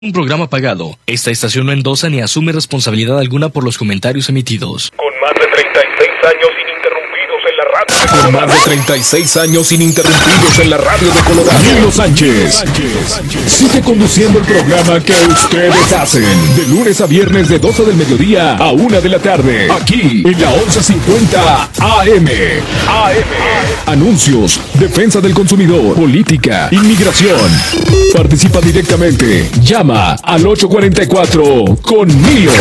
Un programa pagado. Esta estación no endosa ni asume responsabilidad alguna por los comentarios emitidos. Con más de 36 años ininterrumpidos en la radio. Con más de 36 años ininterrumpidos en la radio de Colorado. Nilo Sánchez sigue conduciendo el programa que ustedes hacen. De lunes a viernes de 12 del mediodía a 1 de la tarde. Aquí en la 1150 AM. Anuncios, defensa del consumidor, política, inmigración. Participa directamente. Llama al 844 con Nilo.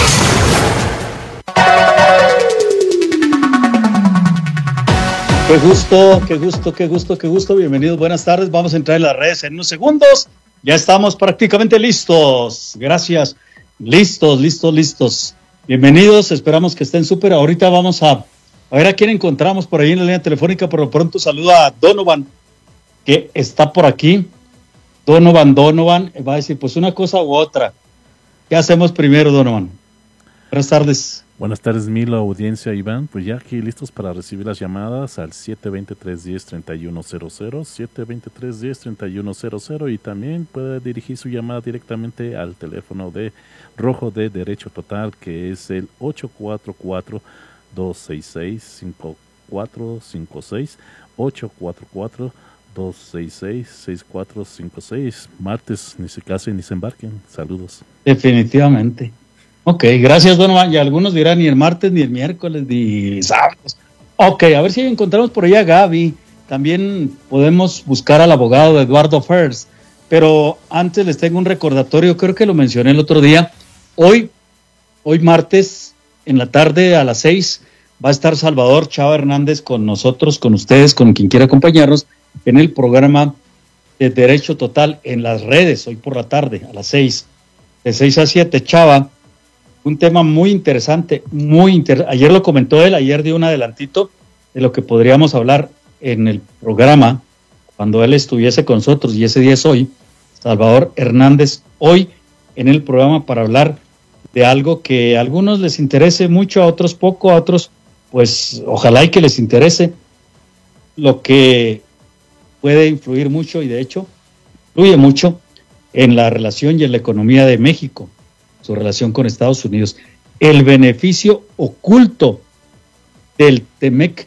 Qué gusto. Bienvenidos, buenas tardes. Vamos a entrar en las redes en unos segundos. Ya estamos prácticamente listos. Gracias. Listos. Bienvenidos, esperamos que estén súper. Ahorita vamos a ver a quién encontramos por ahí en la línea telefónica. Por lo pronto saluda a Donovan, que está por aquí. Donovan va a decir pues una cosa u otra. ¿Qué hacemos primero, Donovan? Buenas tardes. Buenas tardes, Milo, audiencia, Iván. Pues ya aquí listos para recibir las llamadas al 720-310-3100, 720-310-3100, y también puede dirigir su llamada directamente al teléfono de Rojo de Derecho Total, que es el 844-266-5456, 844-266-6456. Martes, ni se casen ni se embarquen. Saludos. Definitivamente. Ok, gracias, Donovan. Y algunos dirán ni el martes, ni el miércoles, ni sábados. Ok, a ver si encontramos por allá a Gaby. También podemos buscar al abogado de Eduardo First. Pero antes les tengo un recordatorio, creo que lo mencioné el otro día. Hoy martes, en la tarde a las 6, va a estar Salvador Chava Hernández con nosotros, con ustedes, con quien quiera acompañarnos, en el programa de Derecho Total en las redes, hoy por la tarde, a las 6, de 6 a 7, Chava. Un tema muy interesante, ayer lo comentó él, ayer dio un adelantito de lo que podríamos hablar en el programa cuando él estuviese con nosotros, y ese día es hoy. Salvador Hernández hoy en el programa para hablar de algo que a algunos les interese mucho, a otros poco, a otros pues ojalá y que les interese, lo que puede influir mucho, y de hecho influye mucho en la relación y en la economía de México, su relación con Estados Unidos, el beneficio oculto del TEMEC,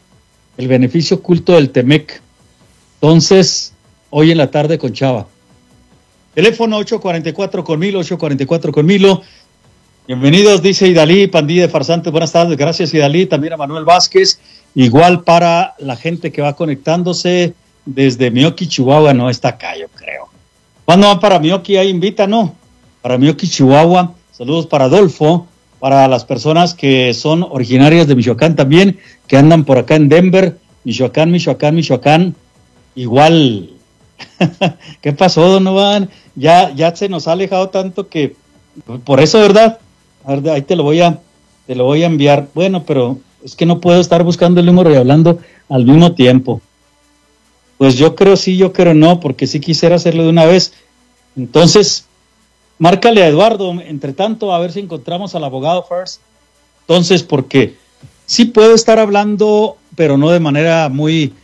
Entonces, hoy en la tarde con Chava. Teléfono 844 con Milo. Bienvenidos, dice Idalí, pandilla de farsantes. Buenas tardes, gracias Idalí. También a Manuel Vázquez. Igual para la gente que va conectándose desde Mioki, Chihuahua. No está acá, yo creo. ¿Cuándo van para Mioki? Ahí invita, ¿no? Para Mioki, Chihuahua. Saludos para Adolfo, para las personas que son originarias de Michoacán también, que andan por acá en Denver, Michoacán. Igual. ¿Qué pasó, Donovan? Ya se nos ha alejado tanto que, por eso, ¿verdad? A ver, ahí te lo voy a enviar. Bueno, pero es que no puedo estar buscando el número y hablando al mismo tiempo. Pues yo creo sí, yo creo no, porque sí quisiera hacerlo de una vez. Entonces, márcale a Eduardo, entre tanto, a ver si encontramos al abogado First. Entonces, porque sí puedo estar hablando, pero no de manera muy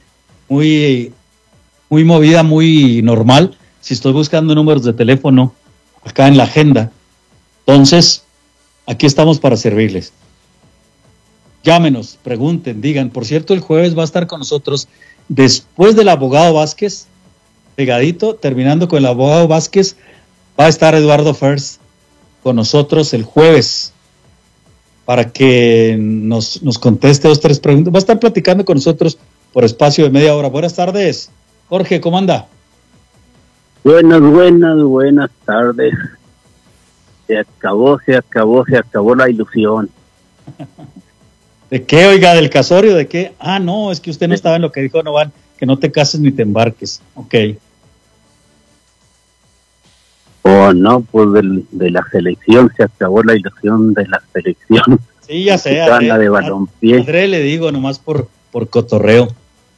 movida, muy normal, si estoy buscando números de teléfono acá en la agenda. Entonces, aquí estamos para servirles. Llámenos, pregunten, digan. Por cierto, el jueves va a estar con nosotros, después del abogado Vázquez, pegadito, terminando con el abogado Vázquez, va a estar Eduardo First con nosotros el jueves para que nos conteste 2 o 3 preguntas. Va a estar platicando con nosotros por espacio de media hora. Buenas tardes, Jorge, ¿cómo anda? Buenas tardes. Se acabó la ilusión. ¿De qué, oiga? ¿Del casorio? ¿De qué? Ah, no, es que usted no estaba en lo que dijo Novan, que no te cases ni te embarques. Ok. Oh, no, pues de la selección, se acabó la ilusión de la selección. Sí, ya sé. De balompié. André le digo, nomás por cotorreo.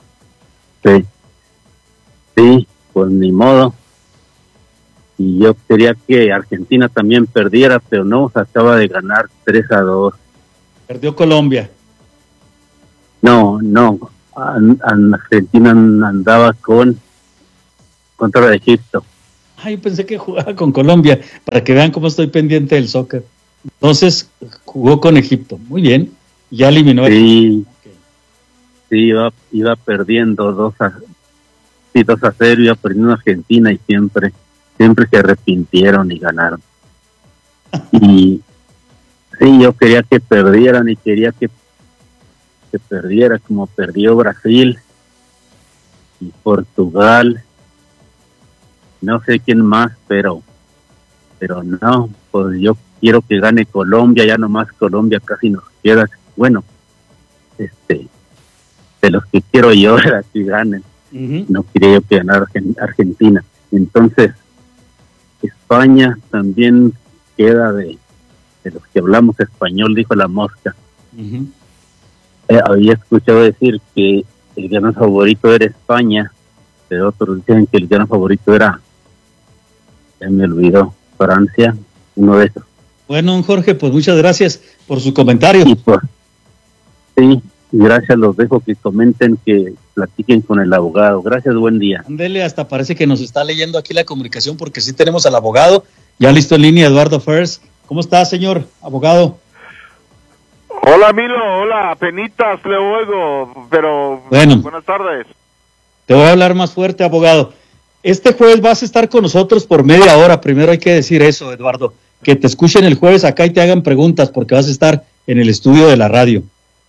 Sí, pues ni modo. Y yo quería que Argentina también perdiera, pero no, acaba de ganar 3-2. Perdió Colombia. No, Argentina andaba contra Egipto. Ay, pensé que jugaba con Colombia, para que vean cómo estoy pendiente del soccer. Entonces, jugó con Egipto. Muy bien. Ya eliminó a Sí, Egipto. sí, iba perdiendo 2-0, iba perdiendo Argentina y siempre se arrepintieron y ganaron. Y sí, yo quería que perdieran y quería que perdiera como perdió Brasil y Portugal, no sé quién más, pero no, pues yo quiero que gane Colombia, ya nomás Colombia casi nos queda, bueno, de los que quiero yo era que ganen, no quería yo que ganara Argentina. Entonces, España también queda de los que hablamos español, dijo la mosca. Había escuchado decir que el gran favorito era España, pero otros dicen que el gran favorito era, ya me olvidó, Francia, uno de esos. Bueno, Jorge, pues muchas gracias por su comentario. Y pues, sí, gracias, los dejo que comenten, que platiquen con el abogado. Gracias, buen día. Ándele, hasta parece que nos está leyendo aquí la comunicación porque sí tenemos al abogado, ya listo en línea, Eduardo First. ¿Cómo está, señor abogado? Hola, Milo, hola, penitas le oigo, pero bueno, buenas tardes. Te voy a hablar más fuerte, abogado. Este jueves vas a estar con nosotros por media hora, primero hay que decir eso, Eduardo, que te escuchen el jueves acá y te hagan preguntas porque vas a estar en el estudio de la radio.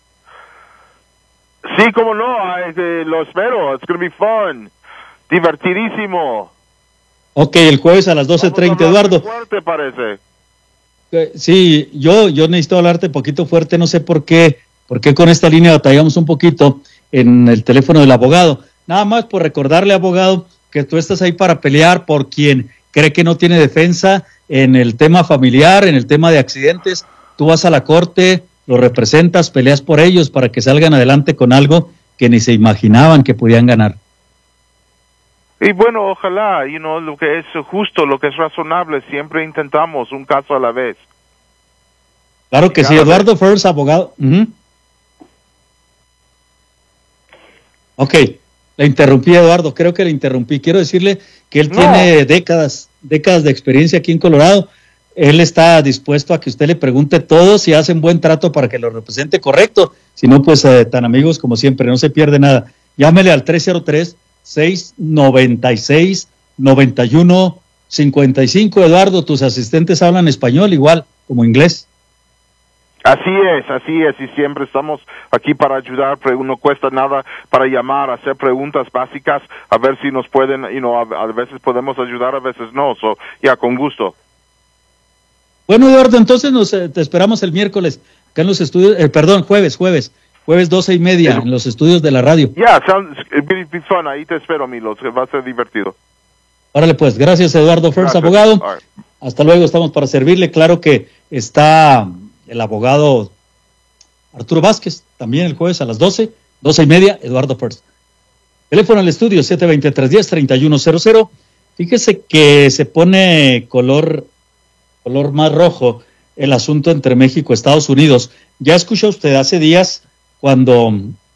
Sí, cómo no, lo espero, it's gonna be fun, divertidísimo. Ok, el jueves a las 12:30, Eduardo. Fuerte parece. Sí, yo necesito hablarte poquito fuerte, no sé por qué con esta línea batallamos un poquito en el teléfono del abogado. Nada más por recordarle, abogado, que tú estás ahí para pelear por quien cree que no tiene defensa en el tema familiar, en el tema de accidentes. Tú vas a la corte, los representas, peleas por ellos para que salgan adelante con algo que ni se imaginaban que podían ganar. Y bueno, ojalá, lo que es justo, lo que es razonable, siempre intentamos un caso a la vez. Claro que sí, Eduardo First, abogado. Ok, le interrumpí, Eduardo, creo que le interrumpí. Quiero decirle que él tiene décadas de experiencia aquí en Colorado. Él está dispuesto a que usted le pregunte todo si hacen buen trato para que lo represente correcto. Si no, pues tan amigos como siempre, no se pierde nada. Llámele al 303-696-9155. Eduardo, tus asistentes hablan español igual como inglés. Así es, y siempre estamos aquí para ayudar, no cuesta nada para llamar, hacer preguntas básicas, a ver si nos pueden, a veces podemos ayudar, a veces no, con gusto. Bueno, Eduardo, entonces te esperamos el miércoles, acá en los estudios, jueves 12:30, en los estudios de la radio. It'll be fun, ahí te espero, Milo, va a ser divertido. Órale pues, gracias Eduardo First, abogado. Right. Hasta luego, estamos para servirle. Claro que está el abogado Arturo Vázquez, también el jueves a las 12:30, Eduardo First. Teléfono al estudio 720-310-3100. Fíjese que se pone color más rojo el asunto entre México y Estados Unidos. Ya escuchó usted hace días cuando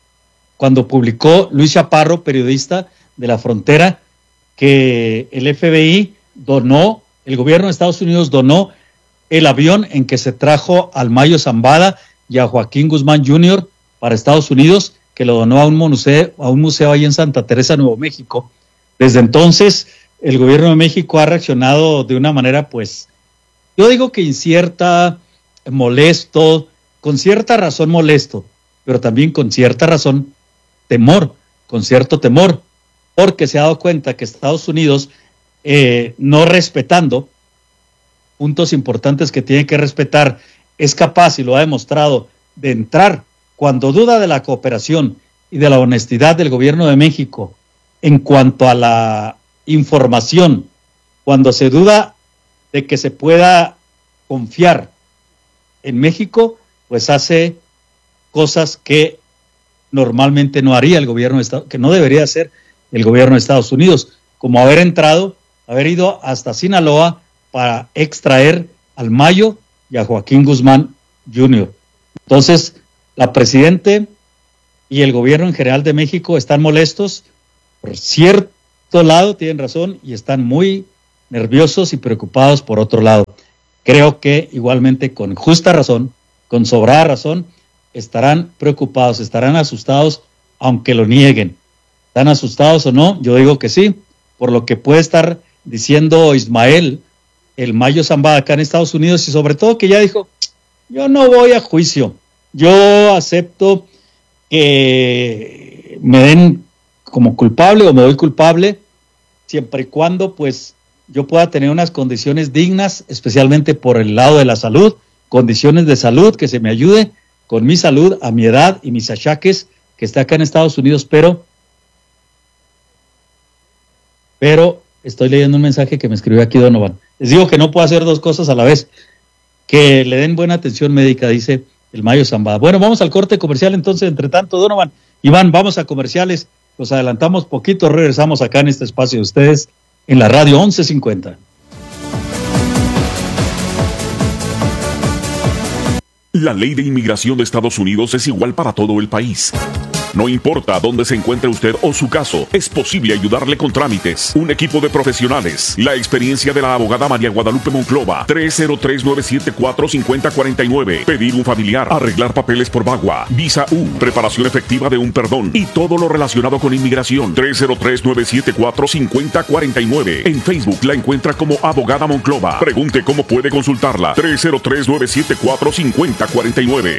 publicó Luis Chaparro, periodista de La Frontera, que el FBI el gobierno de Estados Unidos donó el avión en que se trajo al Mayo Zambada y a Joaquín Guzmán Jr. para Estados Unidos, que lo donó a un museo ahí en Santa Teresa, Nuevo México. Desde entonces, el gobierno de México ha reaccionado de una manera, pues, yo digo que incierta, molesto, con cierta razón molesto, pero también con cierta razón con cierto temor, porque se ha dado cuenta que Estados Unidos, no respetando puntos importantes que tiene que respetar, es capaz, y lo ha demostrado, de entrar cuando duda de la cooperación y de la honestidad del gobierno de México en cuanto a la información, cuando se duda de que se pueda confiar en México, pues hace cosas que normalmente no haría el gobierno de Estados Unidos, que no debería hacer el gobierno de Estados Unidos, como haber ido hasta Sinaloa para extraer al Mayo y a Joaquín Guzmán Jr. Entonces, la presidente y el gobierno en general de México están molestos, por cierto lado tienen razón, y están muy nerviosos y preocupados por otro lado. Creo que igualmente con justa razón, con sobrada razón, estarán preocupados, estarán asustados, aunque lo nieguen. ¿Están asustados o no? Yo digo que sí, por lo que puede estar diciendo Ismael, el Mayo Zambada acá en Estados Unidos, y sobre todo que ya dijo, yo no voy a juicio, yo acepto que me den como culpable o me doy culpable, siempre y cuando pues yo pueda tener unas condiciones dignas, especialmente por el lado de la salud, condiciones de salud que se me ayude con mi salud a mi edad y mis achaques que está acá en Estados Unidos, pero estoy leyendo un mensaje que me escribió aquí Donovan. Les digo que no puedo hacer dos cosas a la vez, que le den buena atención médica, dice el Mayo Zambada. Bueno, vamos al corte comercial entonces, entre tanto, Donovan, Iván, vamos a comerciales, los adelantamos poquito, regresamos acá en este espacio de ustedes en la radio 1150. La ley de inmigración de Estados Unidos es igual para todo el país. No importa dónde se encuentre usted o su caso, es posible ayudarle con trámites. Un equipo de profesionales. La experiencia de la abogada María Guadalupe Monclova. 303-974-5049. Pedir un familiar. Arreglar papeles por VAWA. Visa U. Preparación efectiva de un perdón. Y todo lo relacionado con inmigración. 303-974-5049. En Facebook la encuentra como Abogada Monclova. Pregunte cómo puede consultarla. 303-974-5049.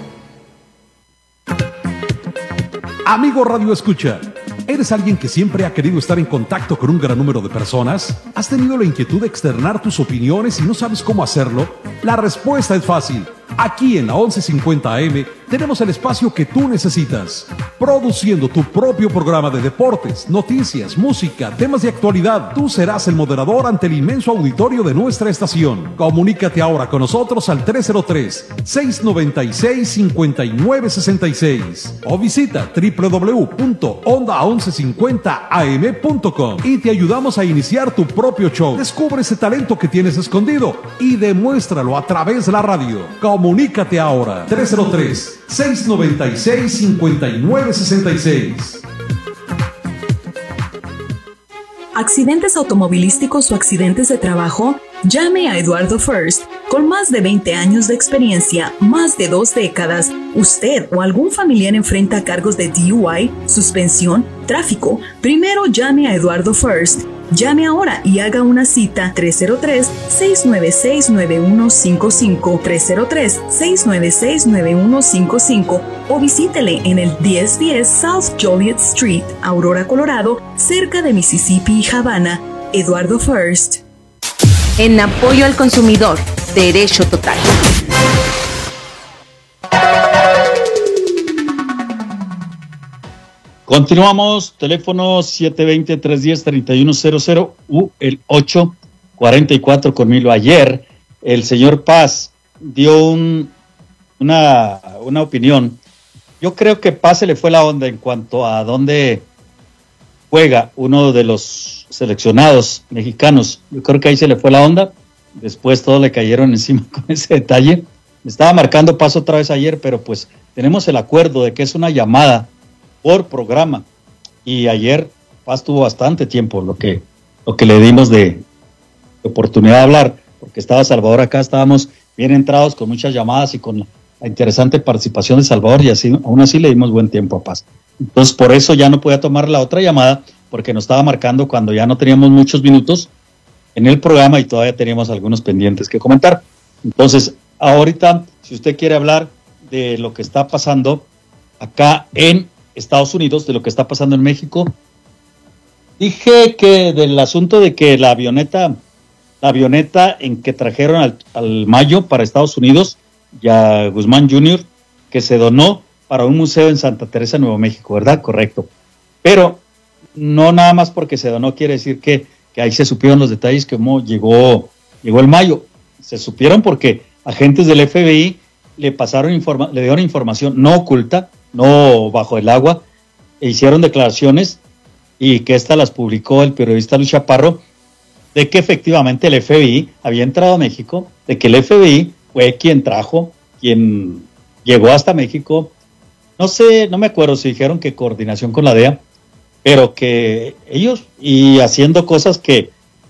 Amigo Radio Escucha, ¿eres alguien que siempre ha querido estar en contacto con un gran número de personas? ¿Has tenido la inquietud de externar tus opiniones y no sabes cómo hacerlo? La respuesta es fácil. Aquí en la 1150 AM tenemos el espacio que tú necesitas. Produciendo tu propio programa de deportes, noticias, música, temas de actualidad. Tú serás el moderador ante el inmenso auditorio de nuestra estación. Comunícate ahora con nosotros al 303-696-5966 o visita www.onda1150am.com y te ayudamos a iniciar tu propio show. Descubre ese talento que tienes escondido y demuéstralo a través de la radio. Comunícate ahora. 303-696-5966. ¿Accidentes automovilísticos o accidentes de trabajo? Llame a Eduardo First. Con más de 20 años de experiencia, más de 2 décadas, usted o algún familiar enfrenta cargos de DUI, suspensión, tráfico. Primero llame a Eduardo First. Llame ahora y haga una cita 303-696-9155, 303-696-9155 o visítele en el 1010 South Joliet Street, Aurora, Colorado, cerca de Mississippi y Havana. Eduardo First. En apoyo al consumidor, Derecho Total. Continuamos, teléfono 720-310-3100 el 844 con Milo. Ayer el señor Paz dio una opinión. Yo creo que Paz se le fue la onda en cuanto a dónde juega uno de los seleccionados mexicanos. Yo creo que ahí se le fue la onda. Después todos le cayeron encima con ese detalle. Me estaba marcando Paz otra vez ayer, pero pues tenemos el acuerdo de que es una llamada por programa, y ayer Paz tuvo bastante tiempo lo que le dimos de oportunidad de hablar, porque estaba Salvador acá, estábamos bien entrados con muchas llamadas y con la interesante participación de Salvador, y así, aún así le dimos buen tiempo a Paz. Entonces por eso ya no podía tomar la otra llamada, porque nos estaba marcando cuando ya no teníamos muchos minutos en el programa y todavía teníamos algunos pendientes que comentar. Entonces ahorita, si usted quiere hablar de lo que está pasando acá en Estados Unidos, de lo que está pasando en México, dije que del asunto de que la avioneta en que trajeron al Mayo para Estados Unidos, ya Guzmán Jr., que se donó para un museo en Santa Teresa, Nuevo México, ¿verdad? Correcto. Pero no nada más porque se donó quiere decir que ahí se supieron los detalles cómo llegó el Mayo. Se supieron porque agentes del FBI le dieron información no oculta, no bajo el agua, e hicieron declaraciones, y que estas las publicó el periodista Luis Chaparro, de que efectivamente el FBI había entrado a México, de que el FBI fue quien llegó hasta México. No sé, no me acuerdo si dijeron que coordinación con la DEA, pero que ellos, y haciendo cosas que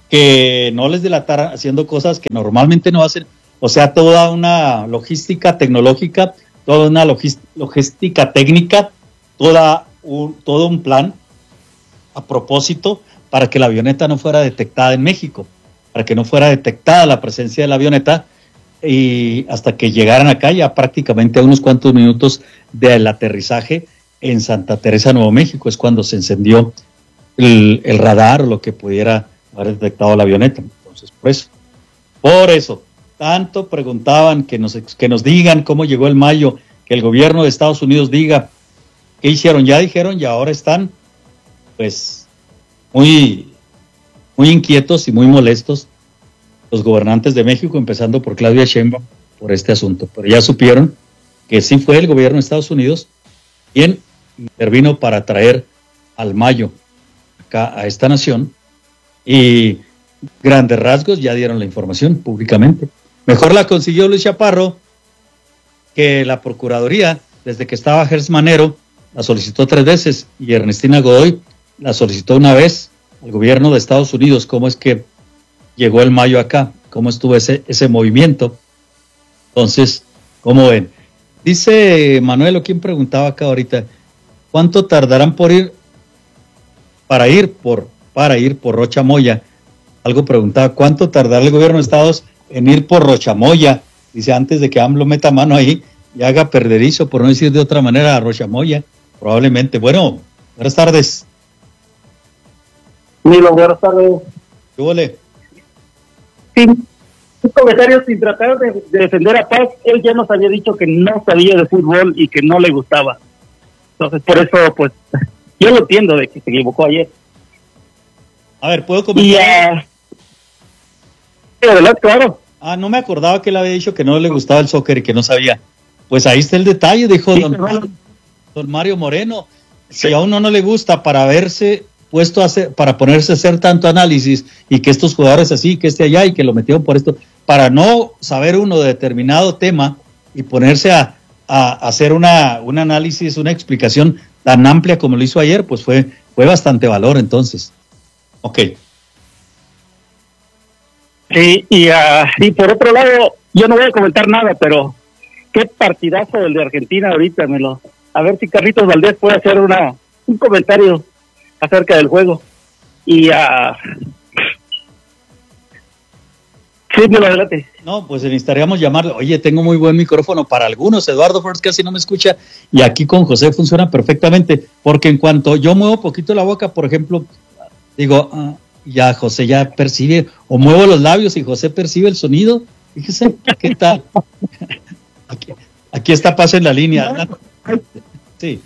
que no les delataran haciendo cosas que normalmente no hacen, o sea, toda una logística tecnológica, toda una logística técnica, todo un plan a propósito para que la avioneta no fuera detectada en México, para que no fuera detectada la presencia de la avioneta, y hasta que llegaran acá, ya prácticamente a unos cuantos minutos del aterrizaje en Santa Teresa, Nuevo México, es cuando se encendió el radar o lo que pudiera haber detectado la avioneta. Entonces, por eso, tanto preguntaban que nos digan cómo llegó el Mayo, que el gobierno de Estados Unidos diga qué hicieron. Ya dijeron y ahora están, pues, muy inquietos y muy molestos los gobernantes de México, empezando por Claudia Sheinbaum, por este asunto. Pero ya supieron que sí fue el gobierno de Estados Unidos quien intervino para traer al Mayo acá a esta nación, y grandes rasgos ya dieron la información públicamente. Mejor la consiguió Luis Chaparro, que la Procuraduría, desde que estaba Gers Manero, la solicitó 3 veces, y Ernestina Godoy la solicitó una vez al gobierno de Estados Unidos. ¿Cómo es que llegó el Mayo acá? ¿Cómo estuvo ese movimiento? Entonces, ¿cómo ven? Dice Manuel, ¿quién preguntaba acá ahorita? ¿Cuánto tardarán para ir por Rocha Moya? Algo preguntaba, ¿cuánto tardará el gobierno de Estados en ir por Rocha Moya? Dice, antes de que AMLO meta mano ahí y haga perderizo, por no decir de otra manera, a Rocha Moya, probablemente. Bueno, buenas tardes. Milo, buenas tardes. ¿Qué huele? Sí, un comentario sin tratar de defender a Paz. Él ya nos había dicho que no sabía de fútbol y que no le gustaba. Entonces, por eso, pues, yo lo entiendo de que se equivocó ayer. A ver, ¿puedo comentar? Sí, adelante, claro. No me acordaba que él había dicho que no le gustaba el soccer y que no sabía. Pues ahí está el detalle, dijo sí, don Mario Moreno. Si a uno no le gusta, para verse puesto a hacer, para ponerse a hacer tanto análisis, y que estos jugadores así, que este allá, y que lo metieron por esto, para no saber uno de determinado tema y ponerse a hacer un análisis, una explicación tan amplia como lo hizo ayer, pues fue bastante valor. Entonces, ok. Y por otro lado, yo no voy a comentar nada, pero qué partidazo el de Argentina ahorita, a ver si Carlitos Valdés puede hacer un comentario acerca del juego. Sí, adelante. No, pues necesitaríamos llamarle. Oye, tengo muy buen micrófono para algunos. Eduardo First casi no me escucha, y aquí con José funciona perfectamente, porque en cuanto yo muevo poquito la boca, por ejemplo, digo, ya José ya percibe, o muevo los labios y José percibe el sonido. Fíjese, ¿qué tal? Aquí está Paz en la línea. Sí.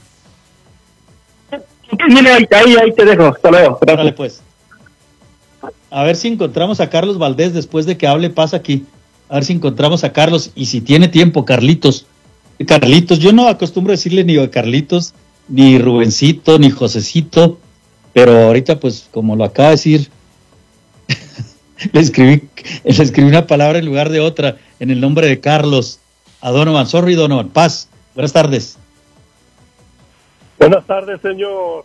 Mira, ahí te dejo. Hasta luego. Órale, pues. A ver si encontramos a Carlos Valdés después de que hable Paz aquí. A ver si encontramos a Carlos, y si tiene tiempo, Carlitos. Yo no acostumbro decirle ni Carlitos, ni Rubencito, ni Josecito, pero ahorita, pues, como lo acaba de decir, le escribí una palabra en lugar de otra en el nombre de Carlos a Donovan. Sorry, Donovan. Paz, buenas tardes. Buenas tardes, señor.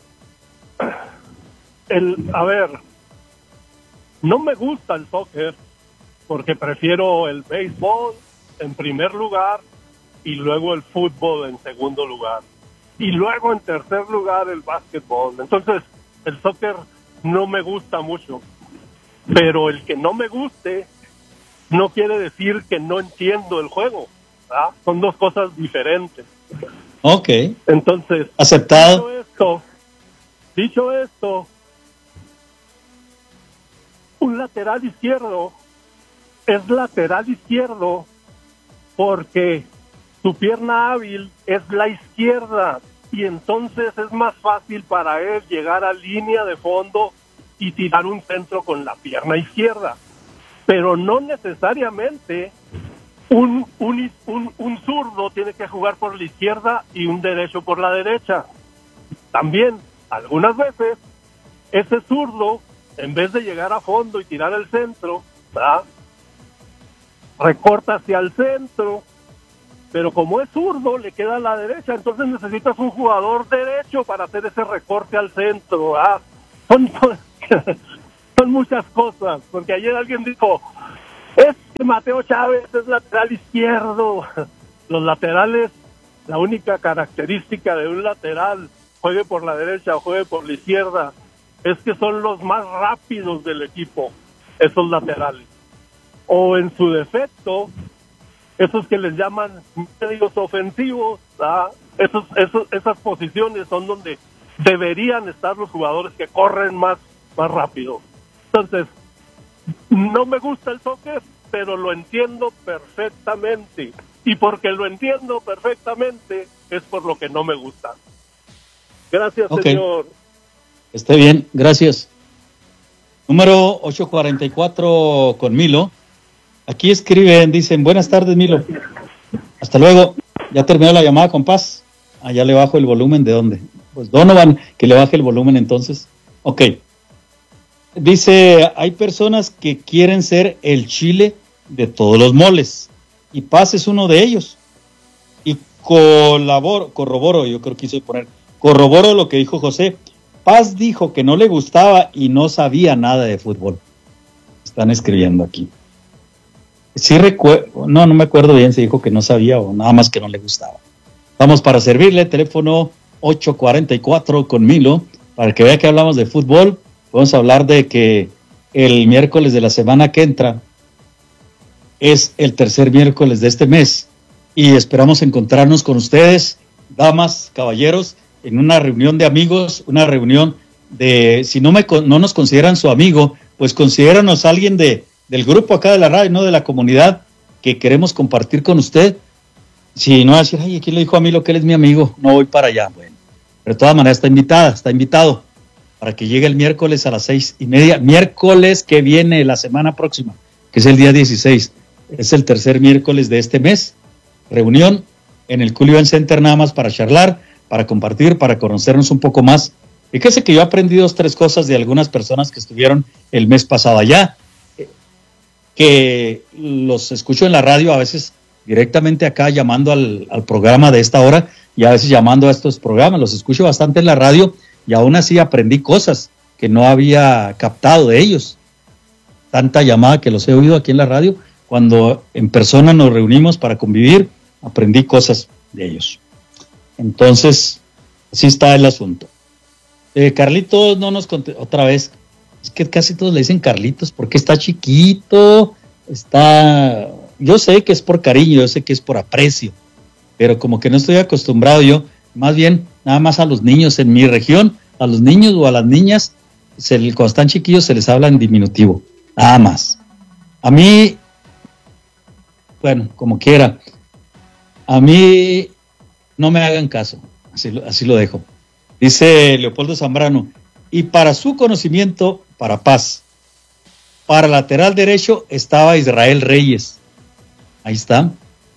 A ver, no me gusta el soccer porque prefiero el béisbol en primer lugar y luego el fútbol en segundo lugar y luego en tercer lugar el básquetbol. Entonces, el soccer no me gusta mucho, pero el que no me guste no quiere decir que no entiendo el juego, ¿verdad? Son dos cosas diferentes. Ok. Entonces, aceptado. Dicho esto, un lateral izquierdo es lateral izquierdo porque su pierna hábil es la izquierda, y entonces es más fácil para él llegar a línea de fondo y tirar un centro con la pierna izquierda. Pero no necesariamente un zurdo tiene que jugar por la izquierda y un derecho por la derecha. También, algunas veces, ese zurdo, en vez de llegar a fondo y tirar el centro, ¿verdad?, recorta hacia el centro, pero como es zurdo, le queda a la derecha, entonces necesitas un jugador derecho para hacer ese recorte al centro, ¿verdad? Son son muchas cosas, porque ayer alguien dijo, es que Mateo Chávez es lateral izquierdo. Los laterales, la única característica de un lateral, juegue por la derecha o juegue por la izquierda, es que son los más rápidos del equipo, esos laterales. O en su defecto, esos que les llaman medios ofensivos, esas posiciones son donde deberían estar los jugadores que corren más rápido. Entonces, no me gusta el soccer, pero lo entiendo perfectamente. Y porque lo entiendo perfectamente, es por lo que no me gusta. Gracias, señor. Esté bien, gracias. Número 844 con Milo. Aquí escriben, dicen, buenas tardes, Milo. Hasta luego. Ya terminó la llamada con Paz. Ya le bajo el volumen. ¿De dónde? Pues Donovan, que le baje el volumen entonces. Ok. Dice, hay personas que quieren ser el chile de todos los moles. Y Paz es uno de ellos. Y corroboro, yo creo que quise poner, corroboro lo que dijo José. Paz dijo que no le gustaba y no sabía nada de fútbol. Están escribiendo aquí. Sí recuerdo, no me acuerdo bien si dijo que no sabía o nada más que no le gustaba. Vamos para servirle, teléfono 844 con Milo, para que vea que hablamos de fútbol. Vamos a hablar de que el miércoles de la semana que entra es el tercer miércoles de este mes y esperamos encontrarnos con ustedes, damas, caballeros, en una reunión de amigos, una reunión de, si no nos consideran su amigo, pues considéranos alguien del grupo acá de la radio, no de la comunidad, que queremos compartir con usted. Si no va a decir, ay, aquí le dijo a Milo que él es mi amigo, no voy para allá. Bueno, pero de todas maneras está invitado para que llegue el miércoles a las 6:30, miércoles que viene la semana próxima, que es el día 16, es el tercer miércoles de este mes, reunión en el Cool Event Center nada más para charlar, para compartir, para conocernos un poco más. Fíjese que yo he aprendido 3 cosas de algunas personas que estuvieron el mes pasado allá, que los escucho en la radio a veces directamente acá llamando al programa de esta hora y a veces llamando a estos programas, los escucho bastante en la radio y aún así aprendí cosas que no había captado de ellos. Tanta llamada que los he oído aquí en la radio, cuando en persona nos reunimos para convivir, aprendí cosas de ellos. Entonces, así está el asunto. Carlitos no nos contestó otra vez. Es que casi todos le dicen Carlitos porque está chiquito, yo sé que es por cariño, yo sé que es por aprecio, pero como que no estoy acostumbrado yo, más bien nada más a los niños en mi región, a los niños o a las niñas, cuando están chiquillos se les habla en diminutivo, nada más. A mí, bueno, como quiera, a mí no me hagan caso, así lo dejo. Dice Leopoldo Zambrano, y para su conocimiento, para Paz, para lateral derecho estaba Israel Reyes. Ahí está.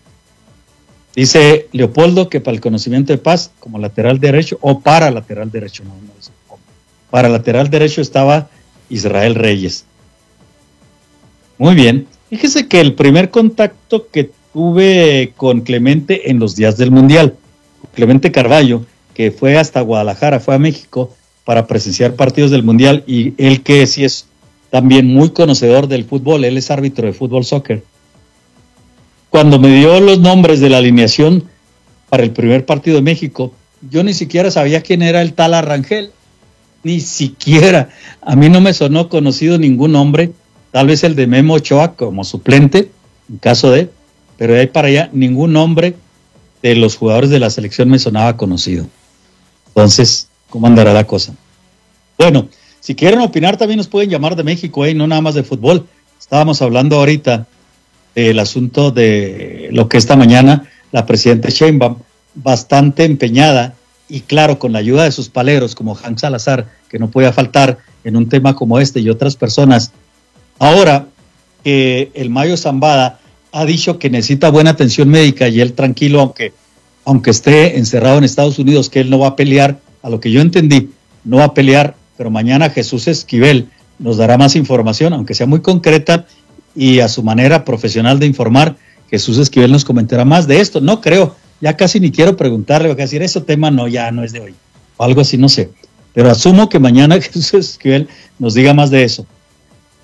Dice Leopoldo que para el conocimiento de Paz, como lateral derecho, o para lateral derecho, no dice cómo. Para lateral derecho estaba Israel Reyes. Muy bien. Fíjese que el primer contacto que tuve con Clemente en los días del Mundial, Clemente Carballo, que fue hasta Guadalajara, fue a México para presenciar partidos del Mundial, y él que sí es también muy conocedor del fútbol, él es árbitro de fútbol soccer. Cuando me dio los nombres de la alineación para el primer partido de México, yo ni siquiera sabía quién era el tal Arrangel, ni siquiera. A mí no me sonó conocido ningún nombre, tal vez el de Memo Ochoa como suplente, en caso de, pero de ahí para allá ningún nombre de los jugadores de la selección me sonaba conocido. Entonces, ¿cómo andará la cosa? Bueno, si quieren opinar también nos pueden llamar de México, no nada más de fútbol. Estábamos hablando ahorita del asunto de lo que esta mañana la presidenta Sheinbaum, bastante empeñada y claro, con la ayuda de sus paleros como Hank Salazar, que no podía faltar en un tema como este y otras personas. Ahora que el Mayo Zambada ha dicho que necesita buena atención médica y él tranquilo, aunque esté encerrado en Estados Unidos, que él no va a pelear, a lo que yo entendí, no va a pelear, pero mañana Jesús Esquivel nos dará más información, aunque sea muy concreta y a su manera profesional de informar. Jesús Esquivel nos comentará más de esto. No creo, ya casi ni quiero preguntarle, voy a decir, ese tema ya no es de hoy, o algo así, no sé, pero asumo que mañana Jesús Esquivel nos diga más de eso.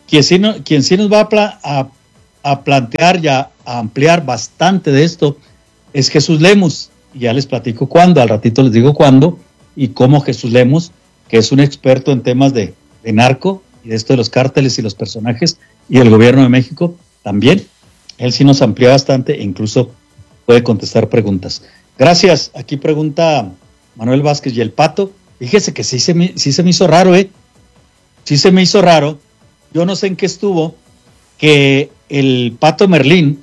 quien sí nos va a plantear y a ampliar bastante de esto es Jesús Lemus. Y ya les platico cuándo, al ratito les digo cuándo y cómo Jesús Lemus, que es un experto en temas de narco y de esto de los cárteles y los personajes y el gobierno de México también, él sí nos amplía bastante e incluso puede contestar preguntas. Gracias. Aquí pregunta Manuel Vázquez, ¿y el Pato? Fíjese que sí se me hizo raro, Sí se me hizo raro. Yo no sé en qué estuvo que el Pato Merlín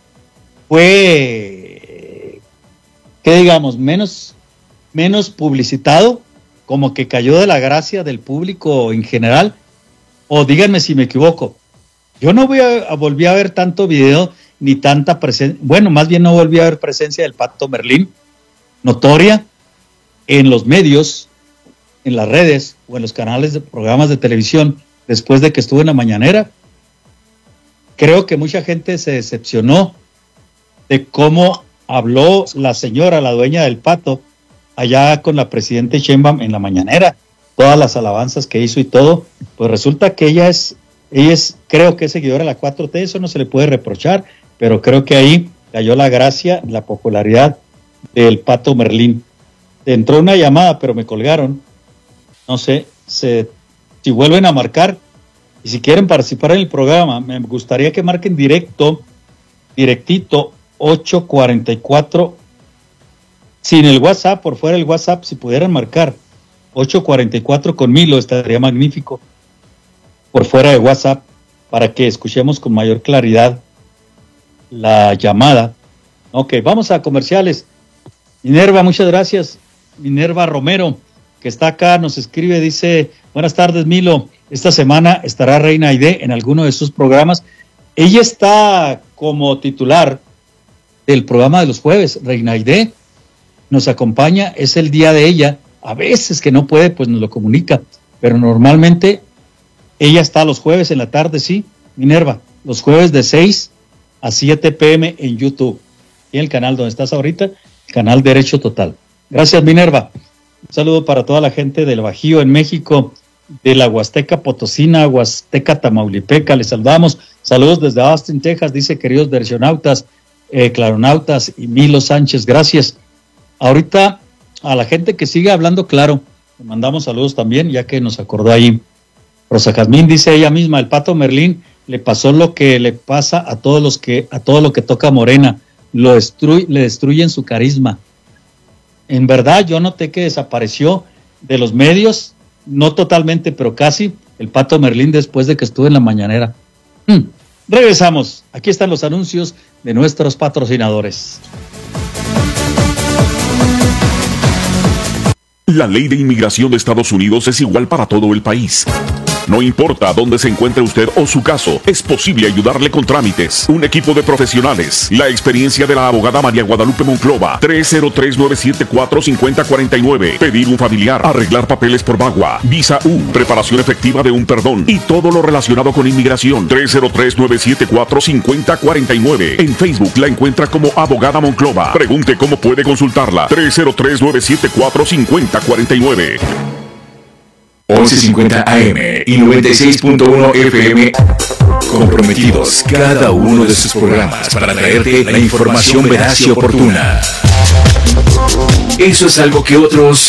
fue, ¿qué digamos? Menos publicitado, como que cayó de la gracia del público en general, o díganme si me equivoco. Yo no volví a ver tanto video ni tanta presencia, bueno, más bien no volví a ver presencia del Pato Merlín notoria en los medios, en las redes o en los canales de programas de televisión después de que estuvo en la mañanera. Creo que mucha gente se decepcionó de cómo habló la señora, la dueña del Pato, allá con la presidenta Sheinbaum en la mañanera, todas las alabanzas que hizo y todo. Pues resulta que ella es, creo que es seguidora de la 4T, eso no se le puede reprochar, pero creo que ahí cayó la gracia, la popularidad del Pato Merlín. Entró una llamada, pero me colgaron. No sé si vuelven a marcar y si quieren participar en el programa, me gustaría que marquen directito 844, sin el WhatsApp, por fuera del WhatsApp, si pudieran marcar 844 con Milo, estaría magnífico, por fuera de WhatsApp, para que escuchemos con mayor claridad la llamada. Ok, vamos a comerciales. Minerva, muchas gracias. Minerva Romero, que está acá, nos escribe, dice: buenas tardes, Milo, esta semana estará Reina Aide en alguno de sus programas. Ella está como titular del programa de los jueves. Reina Aide nos acompaña, es el día de ella, a veces que no puede, pues nos lo comunica, pero normalmente ella está los jueves en la tarde, sí, Minerva, los jueves de 6 a 7 p.m. en YouTube, y en el canal donde estás ahorita, el canal Derecho Total. Gracias, Minerva. Un saludo para toda la gente del Bajío en México, de la Huasteca Potosina, Huasteca Tamaulipeca, les saludamos. Saludos desde Austin, Texas, dice: queridos derechonautas, claronautas y Milo Sánchez, gracias. Ahorita a la gente que sigue hablando claro, le mandamos saludos también, ya que nos acordó ahí Rosa Jazmín, dice ella misma: el Pato Merlín le pasó lo que le pasa a todo lo que toca Morena, le destruyen su carisma. En verdad, yo noté que desapareció de los medios, no totalmente, pero casi, el Pato Merlín después de que estuvo en la mañanera. Regresamos. Aquí están los anuncios de nuestros patrocinadores. La ley de inmigración de Estados Unidos es igual para todo el país. No importa dónde se encuentre usted o su caso, es posible ayudarle con trámites. Un equipo de profesionales. La experiencia de la abogada María Guadalupe Monclova. 303-974-5049. Pedir un familiar. Arreglar papeles por VAWA. Visa U. Preparación efectiva de un perdón. Y todo lo relacionado con inmigración. 303-974-5049. En Facebook la encuentra como Abogada Monclova. Pregunte cómo puede consultarla. 303-974-5049. 1150 AM y 96.1 FM, comprometidos cada uno de sus programas para traerte la información veraz y oportuna. Eso es algo que otros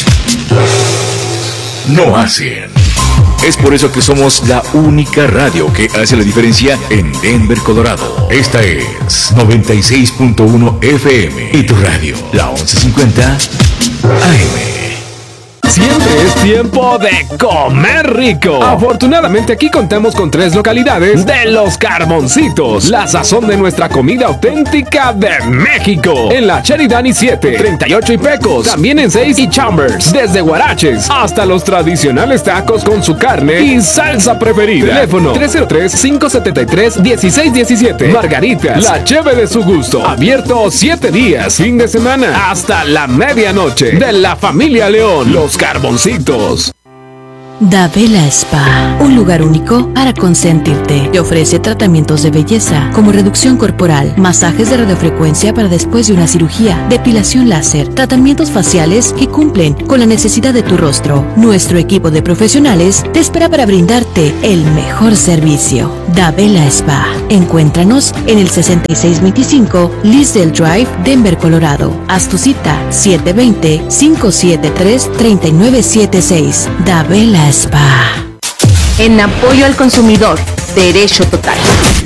no hacen. Es por eso que somos la única radio que hace la diferencia en Denver, Colorado. Esta es 96.1 FM y tu radio, la 1150 AM. Siempre es tiempo de comer rico. Afortunadamente aquí contamos con 3 localidades de Los Carboncitos, la sazón de nuestra comida auténtica de México. En la Sheridan y 7, 38 y Pecos, también en 6 y Chambers, desde Guaraches hasta los tradicionales tacos con su carne y salsa preferida. Teléfono 303-573-1617. Margaritas, la cheve de su gusto. Abierto 7 días, fin de semana, hasta la medianoche. De la familia León, Los Carboncitos. Dabela Spa, un lugar único para consentirte. Te ofrece tratamientos de belleza como reducción corporal, masajes de radiofrecuencia para después de una cirugía, depilación láser, tratamientos faciales que cumplen con la necesidad de tu rostro. Nuestro equipo de profesionales te espera para brindarte el mejor servicio. Dabela Spa. Encuéntranos en el 6625 Lisdale Drive, Denver, Colorado. Haz tu cita 720-573-3976. Dabela Spa. En apoyo al consumidor, Derecho Total.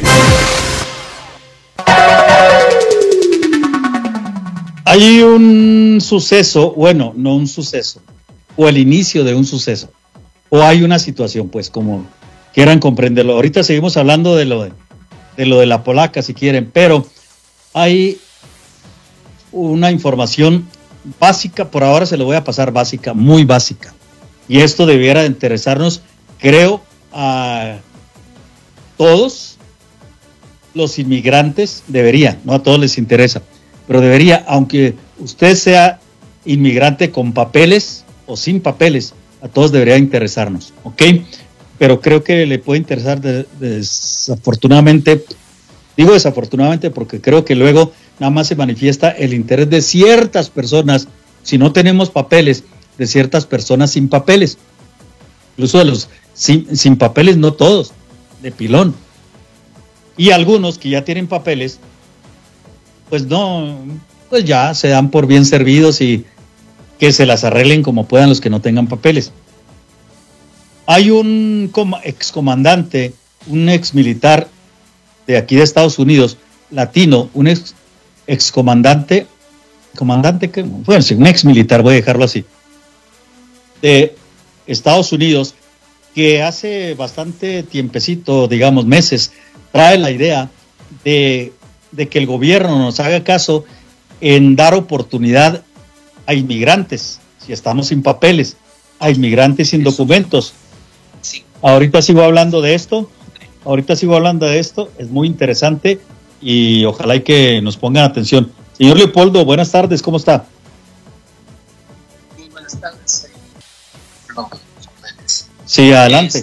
Hay un suceso, bueno, no un suceso, o el inicio de un suceso, o hay una situación, pues, como quieran comprenderlo. Ahorita seguimos hablando de lo de la polaca, si quieren, pero hay una información básica, por ahora se lo voy a pasar básica, muy básica. Y esto debiera interesarnos, creo, a todos los inmigrantes, debería, no a todos les interesa, pero debería, aunque usted sea inmigrante con papeles o sin papeles, a todos debería interesarnos, ¿ok? Pero creo que le puede interesar desafortunadamente, digo desafortunadamente porque creo que luego nada más se manifiesta el interés de ciertas personas, si no tenemos papeles, de ciertas personas sin papeles, incluso de los sin papeles, no todos, de pilón. Y algunos que ya tienen papeles, pues no, pues ya se dan por bien servidos y que se las arreglen como puedan los que no tengan papeles. Hay un excomandante, un exmilitar de aquí de Estados Unidos, latino, un excomandante, bueno, sí, un exmilitar, voy a dejarlo así, de Estados Unidos, que hace bastante tiempecito, digamos meses, trae la idea de que el gobierno nos haga caso en dar oportunidad a inmigrantes, si estamos sin papeles, a inmigrantes sin documentos. Ahorita sigo hablando de esto, es muy interesante y ojalá y que nos pongan atención. Señor Leopoldo, buenas tardes, ¿cómo está? Muy buenas tardes. Sí, adelante.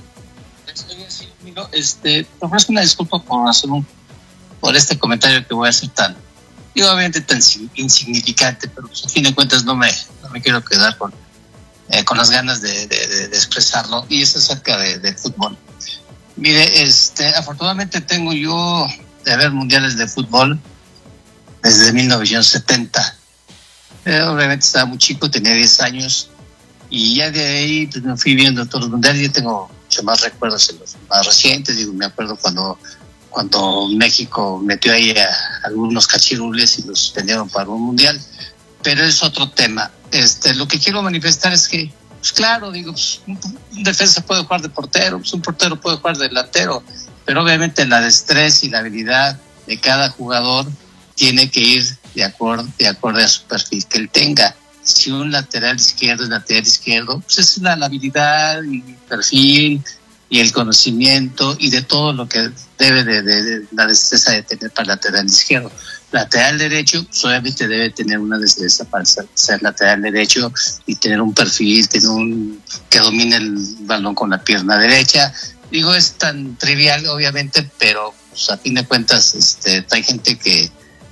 Ofrezco una disculpa por este comentario que voy a hacer obviamente tan insignificante, pero pues, a fin de cuentas no me quiero quedar con las ganas de expresarlo, y es acerca de fútbol. Mire, afortunadamente tengo yo de ver mundiales de fútbol desde 1970. Obviamente estaba muy chico, tenía 10 años, y ya de ahí pues, me fui viendo todos los mundiales. Yo tengo mucho más recuerdos en los más recientes. Me acuerdo cuando México metió ahí a algunos cachirules y los vendieron para un mundial, pero es otro tema. Lo que quiero manifestar es que, pues claro, un defensa puede jugar de portero, pues un portero puede jugar de delantero, pero obviamente la destreza y la habilidad de cada jugador tiene que ir de acorde a su perfil que él tenga. Si un lateral izquierdo es lateral izquierdo, pues es la habilidad y el perfil y el conocimiento y de todo lo que debe de la destreza de tener para el lateral izquierdo. Lateral derecho, pues obviamente debe tener una destreza para ser lateral derecho y tener un perfil, que domine el balón con la pierna derecha. Es tan trivial, obviamente, pero pues, a fin de cuentas hay gente que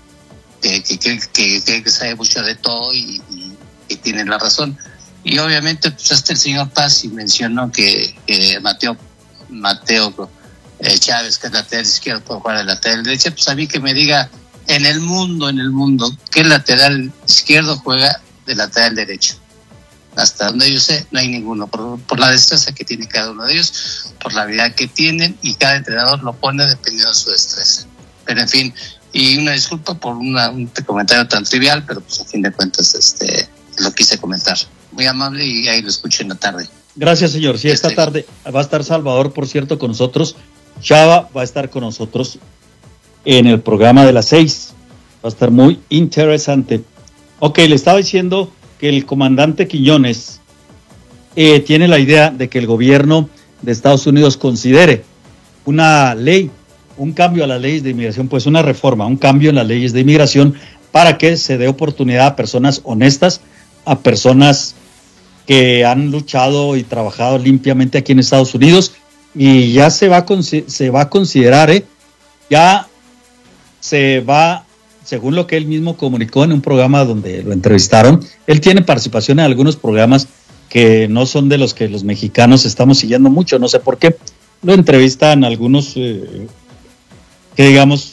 sabe mucho de todo y tiene la razón. Y obviamente pues hasta el señor Paz mencionó que Mateo Chávez, que es lateral izquierdo, puede jugar de lateral derecha. Pues a mí que me diga en el mundo qué lateral izquierdo juega de lateral derecho. Hasta donde yo sé no hay ninguno, por la destreza que tiene cada uno de ellos, por la habilidad que tienen, y cada entrenador lo pone dependiendo de su destreza. Pero en fin, y una disculpa por un comentario tan trivial, pero pues a fin de cuentas lo quise comentar. Muy amable, y ahí lo escucho en la tarde. Gracias, señor. Sí, esta tarde va a estar Salvador, por cierto, con nosotros. Chava va a estar con nosotros en el programa de las 6. Va a estar muy interesante. Ok, le estaba diciendo que el comandante Quiñones tiene la idea de que el gobierno de Estados Unidos considere una ley, un cambio a las leyes de inmigración, pues una reforma, un cambio en las leyes de inmigración para que se dé oportunidad a personas honestas, a personas que han luchado y trabajado limpiamente aquí en Estados Unidos, y ya se va a considerar, ya se va, según lo que él mismo comunicó en un programa donde lo entrevistaron. Él tiene participación en algunos programas que no son de los que los mexicanos estamos siguiendo mucho, no sé por qué. Lo entrevistan algunos, que digamos,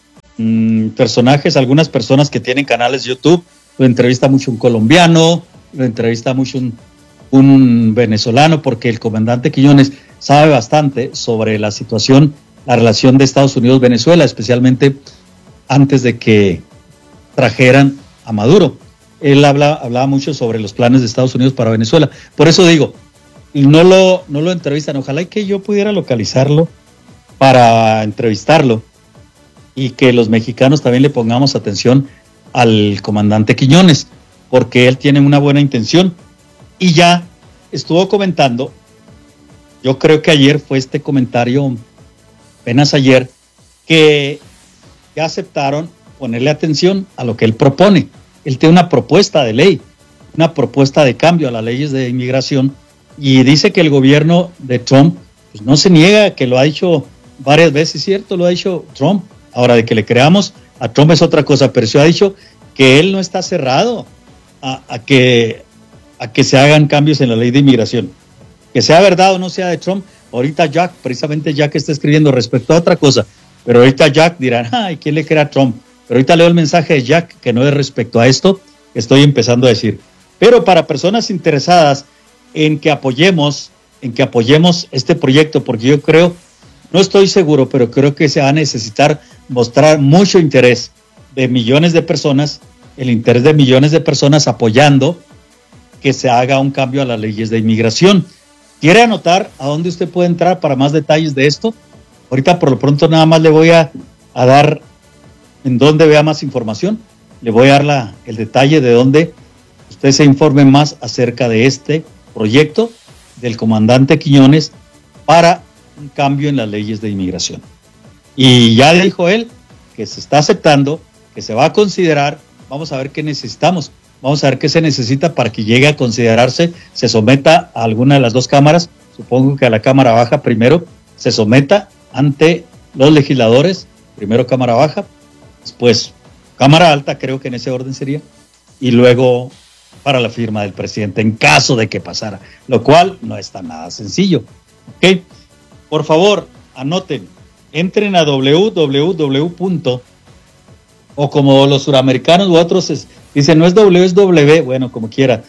personajes, algunas personas que tienen canales de YouTube. Lo entrevista mucho un colombiano, lo entrevista mucho un venezolano, porque el comandante Quiñones sabe bastante sobre la situación, la relación de Estados Unidos-Venezuela, especialmente antes de que trajeran a Maduro. Él hablaba mucho sobre los planes de Estados Unidos para Venezuela. Por eso digo, no lo entrevistan. Ojalá que yo pudiera localizarlo para entrevistarlo y que los mexicanos también le pongamos atención al comandante Quiñones, porque él tiene una buena intención. Y ya estuvo comentando, yo creo que ayer fue este comentario, apenas ayer, que ya aceptaron ponerle atención a lo que él propone. Él tiene una propuesta de ley, una propuesta de cambio a las leyes de inmigración, y dice que el gobierno de Trump pues no se niega, que lo ha dicho varias veces, cierto, lo ha dicho Trump. Ahora, de que le creamos a Trump es otra cosa, pero se ha dicho que él no está cerrado a que se hagan cambios en la ley de inmigración. Que sea verdad o no sea de Trump, ahorita Jack, precisamente Jack está escribiendo respecto a otra cosa, pero ahorita Jack dirá, ay, ¿quién le cree a Trump? Pero ahorita leo el mensaje de Jack, que no es respecto a esto que estoy empezando a decir. Pero para personas interesadas en que apoyemos este proyecto, porque yo creo, no estoy seguro, pero creo que se va a necesitar mostrar mucho interés de millones de personas, el interés de millones de personas apoyando que se haga un cambio a las leyes de inmigración. ¿Quiere anotar a dónde usted puede entrar para más detalles de esto? Ahorita por lo pronto nada más le voy a dar en donde vea más información. Le voy a dar el detalle de donde usted se informe más acerca de este proyecto del comandante Quiñones para un cambio en las leyes de inmigración. Y ya dijo él que se está aceptando, que se va a considerar. Vamos a ver qué necesitamos. Vamos a ver qué se necesita para que llegue a considerarse, se someta a alguna de las dos cámaras, supongo que a la Cámara Baja primero, se someta ante los legisladores, primero Cámara Baja, después Cámara Alta, creo que en ese orden sería, y luego para la firma del presidente en caso de que pasara, lo cual no está nada sencillo. ¿Ok? Por favor, anoten, entren a www. O como los suramericanos u otros dicen, no es W, es W, bueno, como quiera,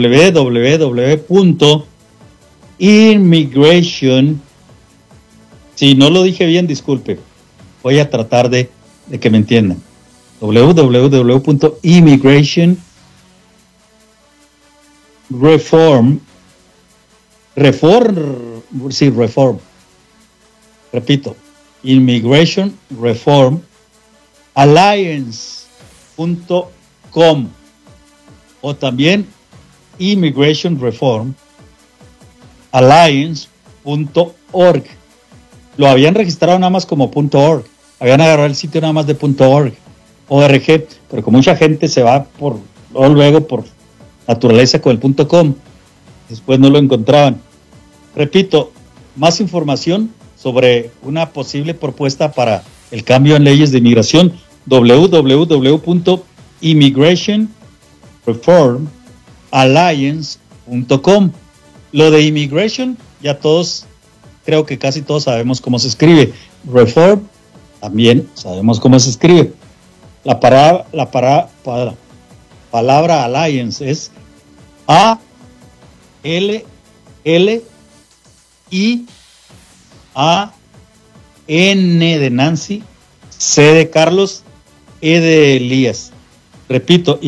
www.immigration. Si no lo dije bien, disculpe, voy a tratar de que me entiendan. www.immigration reform, repito, immigration reform alliance.com o también immigration reform alliance.org. Lo habían registrado nada más como .org, habían agarrado el sitio nada más de .org, pero como mucha gente se va luego por naturaleza con el .com, después no lo encontraban. Repito, más información sobre una posible propuesta para el cambio en leyes de inmigración, www.immigrationreformalliance.com. Lo de immigration, ya todos, creo que casi todos sabemos cómo se escribe. Reform, también sabemos cómo se escribe. La palabra alliance es A-L-L-I-A-N de Nancy, C de Carlos, E de Elías. Repito,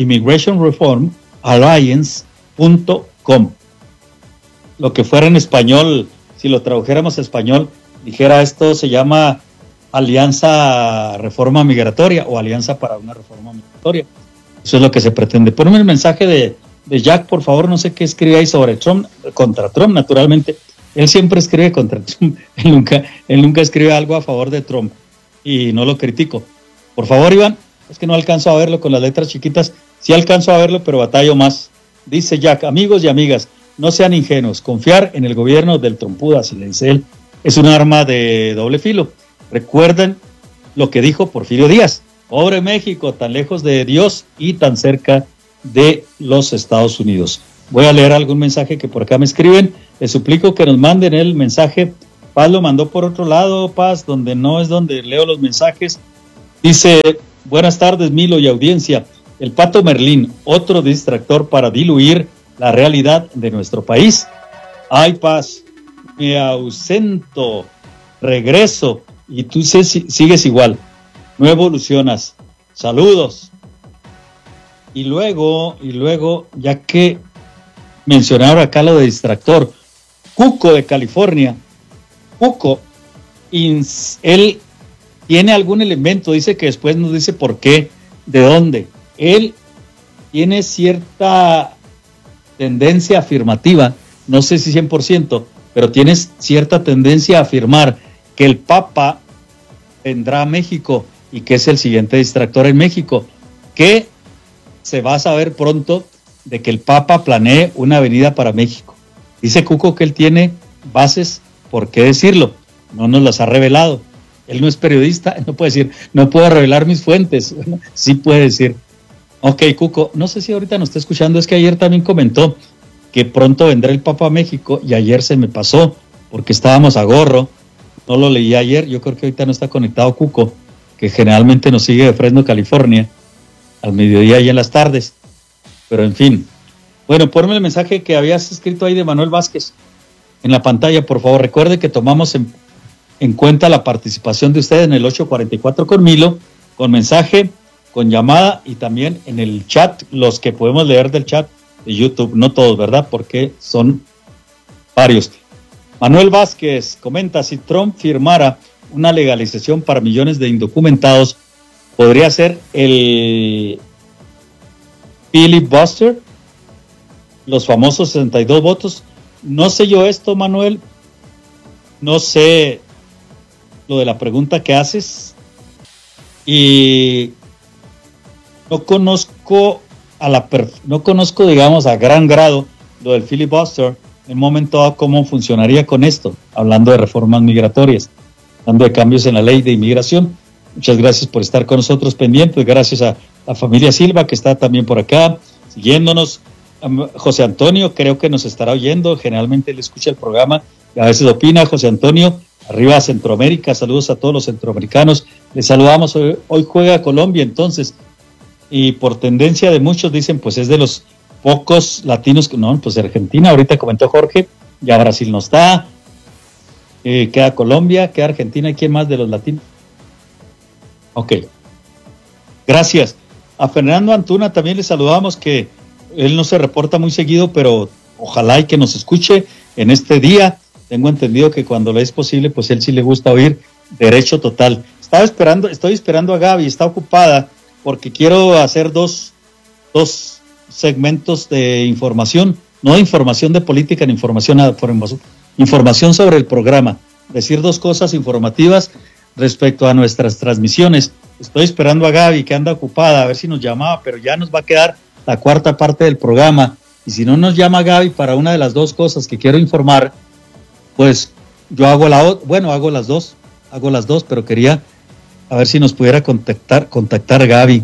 immigrationreformalliance.com. Lo que fuera en español, si lo tradujéramos a español, dijera esto se llama Alianza Reforma Migratoria o Alianza para una Reforma Migratoria. Eso es lo que se pretende. Ponme el mensaje de Jack, por favor. No sé qué escribe ahí sobre Trump, contra Trump, naturalmente. Él siempre escribe contra Trump. Él nunca escribe algo a favor de Trump. Y no lo critico. Por favor, Iván, es que no alcanzo a verlo con las letras chiquitas. Sí alcanzo a verlo, pero batallo más. Dice Jack, amigos y amigas, no sean ingenuos. Confiar en el gobierno del trompudas, le dice él, es un arma de doble filo. Recuerden lo que dijo Porfirio Díaz. Pobre México, tan lejos de Dios y tan cerca de los Estados Unidos. Voy a leer algún mensaje que por acá me escriben. Les suplico que nos manden el mensaje. Paz lo mandó por otro lado, Paz, donde no es donde leo los mensajes. Dice, buenas tardes, Milo y audiencia. El Pato Merlín, otro distractor para diluir la realidad de nuestro país. Ay, Paz, me ausento, regreso, y tú sigues igual. No evolucionas. Saludos. Y luego, ya que mencionaron acá lo de distractor, Cuco de California, Cuco, él tiene algún elemento, dice que después nos dice por qué, de dónde. Él tiene cierta tendencia afirmativa, no sé si 100%, pero tiene cierta tendencia a afirmar que el Papa vendrá a México y que es el siguiente distractor en México, que se va a saber pronto de que el Papa planee una venida para México. Dice Cuco que él tiene bases, ¿por qué decirlo? No nos las ha revelado. Él no es periodista, no puede decir, no puedo revelar mis fuentes. Bueno, sí puede decir. Ok, Cuco, no sé si ahorita nos está escuchando, es que ayer también comentó que pronto vendrá el Papa a México y ayer se me pasó porque estábamos a gorro, no lo leí ayer, yo creo que ahorita no está conectado Cuco, que generalmente nos sigue de Fresno, California, al mediodía y en las tardes, pero en fin. Bueno, ponme el mensaje que habías escrito ahí de Manuel Vázquez en la pantalla, por favor. Recuerde que tomamos en cuenta la participación de ustedes en el 844 con Milo, con mensaje, con llamada y también en el chat, los que podemos leer del chat de YouTube, no todos, ¿verdad? Porque son varios. Manuel Vázquez comenta, si Trump firmara una legalización para millones de indocumentados, podría ser el filibuster, los famosos 62 votos. No sé yo esto, Manuel, no sé lo de la pregunta que haces y no conozco digamos a gran grado lo del filibuster en un momento dado cómo funcionaría con esto, hablando de reformas migratorias, hablando de cambios en la ley de inmigración. Muchas gracias por estar con nosotros pendientes, gracias a la familia Silva que está también por acá siguiéndonos. José Antonio creo que nos estará oyendo, generalmente él escucha el programa y a veces opina. José Antonio, arriba a Centroamérica, saludos a todos los centroamericanos, les saludamos. Hoy juega Colombia entonces, y por tendencia de muchos dicen pues es de los pocos latinos que no, pues Argentina, ahorita comentó Jorge, ya Brasil no está, queda Colombia, queda Argentina, ¿y quién más de los latinos? Ok, gracias. A Fernando Antuna también le saludamos, que él no se reporta muy seguido, pero ojalá y que nos escuche en este día. Tengo entendido que cuando le es posible, pues él sí le gusta oír Derecho Total. Estoy esperando a Gaby, está ocupada, porque quiero hacer dos segmentos de información, no de información de política, ni información sobre el programa, decir dos cosas informativas respecto a nuestras transmisiones. Estoy esperando a Gaby, que anda ocupada, a ver si nos llamaba, pero ya nos va a quedar la cuarta parte del programa, y si no nos llama Gaby para una de las dos cosas que quiero informar, pues yo hago las dos, pero quería a ver si nos pudiera contactar Gaby.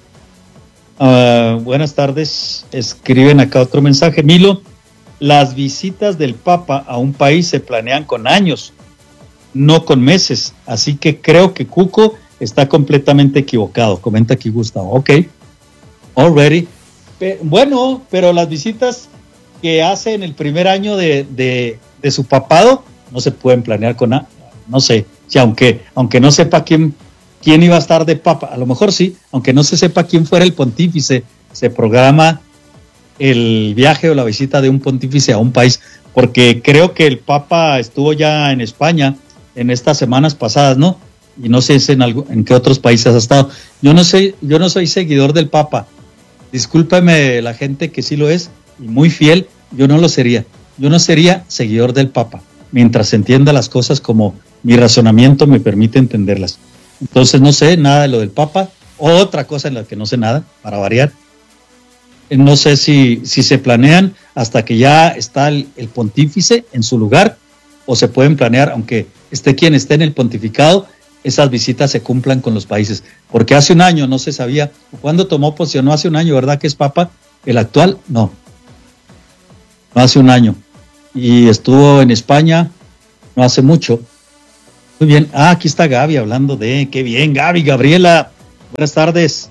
Buenas tardes, escriben acá otro mensaje. Milo, las visitas del Papa a un país se planean con años, no con meses, así que creo que Cuco está completamente equivocado, comenta aquí Gustavo. Ok, already. Bueno, pero las visitas que hace en el primer año de su papado no se pueden planear con no sé, si aunque no sepa quién iba a estar de papa, a lo mejor sí, aunque no se sepa quién fuera el pontífice, se programa el viaje o la visita de un pontífice a un país, porque creo que el Papa estuvo ya en España en estas semanas pasadas, ¿no? Y no sé en qué otros países ha estado. Yo no soy seguidor del Papa. Discúlpeme la gente que sí lo es y muy fiel, yo no lo sería. Yo no sería seguidor del Papa, mientras entienda las cosas como mi razonamiento me permite entenderlas. Entonces no sé nada de lo del Papa, otra cosa en la que no sé nada, para variar. No sé si se planean hasta que ya está el pontífice en su lugar, o se pueden planear, aunque esté quien esté en el pontificado, esas visitas se cumplan con los países. Porque hace un año no se sabía, ¿cuándo tomó posesión? No hace un año, ¿verdad que es Papa el actual? No hace un año. Y estuvo en España no hace mucho. Muy bien. Aquí está Gaby hablando de... ¡Qué bien, Gaby! Gabriela, buenas tardes.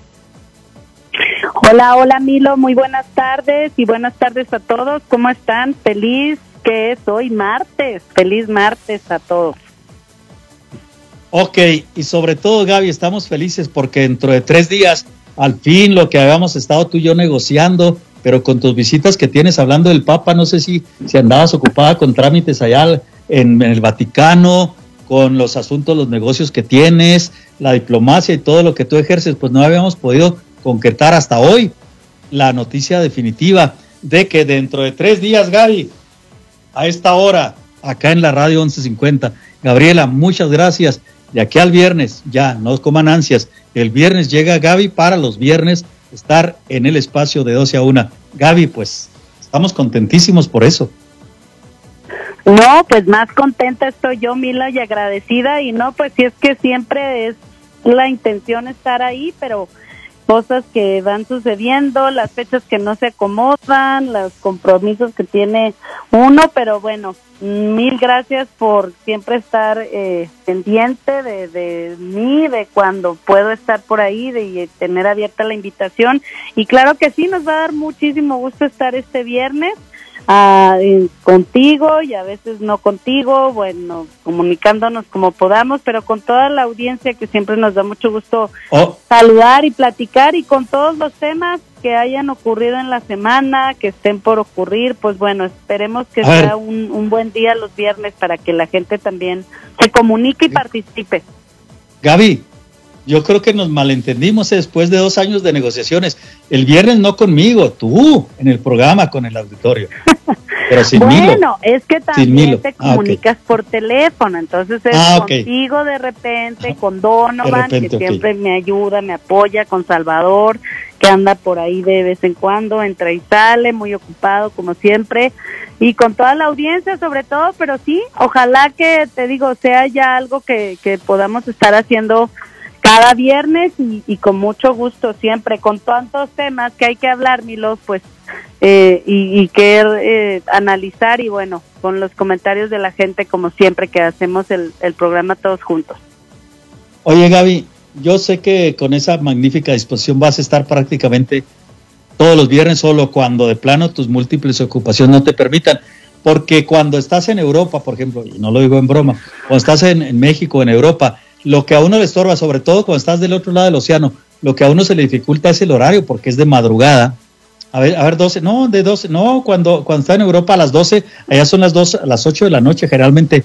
Hola Milo, muy buenas tardes y buenas tardes a todos. ¿Cómo están? Feliz que es hoy martes. Feliz martes a todos. Ok, y sobre todo, Gaby, estamos felices porque dentro de 3 días, al fin lo que habíamos estado tú y yo negociando, pero con tus visitas que tienes hablando del Papa, no sé si andabas ocupada con trámites allá en el Vaticano, con los asuntos, los negocios que tienes, la diplomacia y todo lo que tú ejerces, pues no habíamos podido concretar hasta hoy la noticia definitiva de que dentro de 3 días, Gaby, a esta hora, acá en la radio 1150. Gabriela, muchas gracias. De aquí al viernes, ya, no coman ansias. El viernes llega Gaby para los viernes estar en el espacio de 12 a 1. Gaby, pues, estamos contentísimos por eso. No, pues más contenta estoy yo, Mila, y agradecida. Y no, pues si es que siempre es la intención estar ahí, pero cosas que van sucediendo, las fechas que no se acomodan, los compromisos que tiene uno, pero bueno, mil gracias por siempre estar pendiente de mí, de cuando puedo estar por ahí, de tener abierta la invitación. Y claro que sí, nos va a dar muchísimo gusto estar este viernes contigo y a veces no contigo, bueno, comunicándonos como podamos, pero con toda la audiencia que siempre nos da mucho gusto saludar y platicar, y con todos los temas que hayan ocurrido en la semana, que estén por ocurrir, pues bueno, esperemos que sea un buen día los viernes para que la gente también se comunique y participe. Gaby, yo creo que nos malentendimos después de 2 años de negociaciones. El viernes no conmigo, tú en el programa con el auditorio. Pero sin Milo. Bueno, es que también te comunicas por teléfono, entonces es contigo de repente, con Donovan, que siempre me ayuda, me apoya, con Salvador, que anda por ahí de vez en cuando, entra y sale, muy ocupado como siempre, y con toda la audiencia sobre todo, pero sí, ojalá que, te digo, sea ya algo que podamos estar haciendo cada viernes y con mucho gusto siempre, con tantos temas que hay que hablar, Milo, pues, y que analizar, y bueno, con los comentarios de la gente como siempre que hacemos el programa todos juntos. Oye, Gaby, yo sé que con esa magnífica disposición vas a estar prácticamente todos los viernes, solo cuando de plano tus múltiples ocupaciones no te permitan, porque cuando estás en Europa, por ejemplo, y no lo digo en broma, cuando estás en México, en Europa, lo que a uno le estorba, sobre todo cuando estás del otro lado del océano, lo que a uno se le dificulta es el horario, porque es de madrugada. A ver, 12, no, de 12, no, cuando está en Europa a las 12, allá son las 2, a las 8 de la noche, generalmente